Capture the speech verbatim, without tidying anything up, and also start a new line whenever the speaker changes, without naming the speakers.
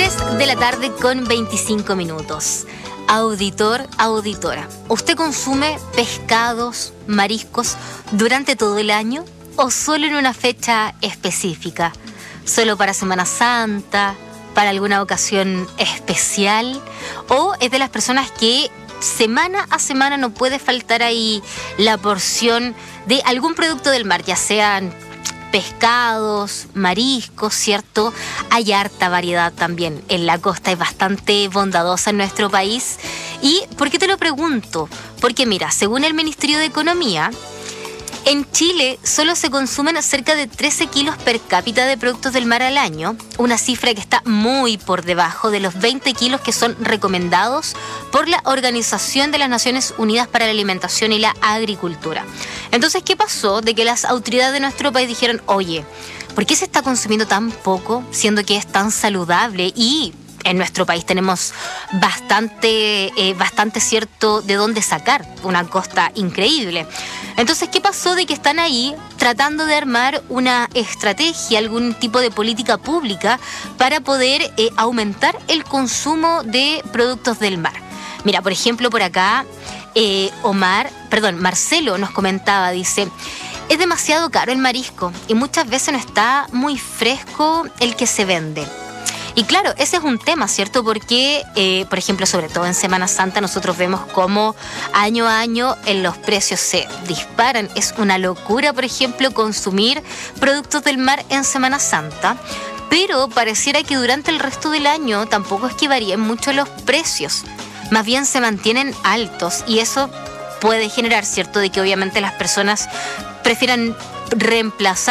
tres de la tarde con veinticinco minutos. Auditor, auditora, ¿usted consume pescados, mariscos durante todo el año o solo en una fecha específica? ¿Solo para Semana Santa, para alguna ocasión especial? ¿O es de las personas que semana a semana no puede faltar ahí la porción de algún producto del mar, ya sean pescados, mariscos, ¿cierto? Hay harta variedad también. En la costa es bastante bondadosa en nuestro país. ¿Y por qué te lo pregunto? Porque mira, según el Ministerio de Economía, en Chile solo se consumen cerca de trece kilos per cápita de productos del mar al año, una cifra que está muy por debajo de los veinte kilos que son recomendados por la Organización de las Naciones Unidas para la Alimentación y la Agricultura. Entonces, ¿qué pasó? De que las autoridades de nuestro país dijeron, oye, ¿por qué se está consumiendo tan poco siendo que es tan saludable? Y en nuestro país tenemos bastante, eh, bastante cierto de dónde sacar, una costa increíble. Entonces, ¿qué pasó? De que están ahí tratando de armar una estrategia, algún tipo de política pública para poder eh, aumentar el consumo de productos del mar. Mira, por ejemplo, por acá, eh, Omar, perdón, Marcelo nos comentaba, dice, es demasiado caro el marisco y muchas veces no está muy fresco el que se vende. Y claro, ese es un tema, ¿cierto? Porque, eh, por ejemplo, sobre todo en Semana Santa, nosotros vemos cómo año a año en los precios se disparan. Es una locura, por ejemplo, consumir productos del mar en Semana Santa. Pero pareciera que durante el resto del año tampoco es que varíen mucho los precios. Más bien se mantienen altos y eso puede generar, ¿cierto? De que obviamente las personas prefieran reemplazar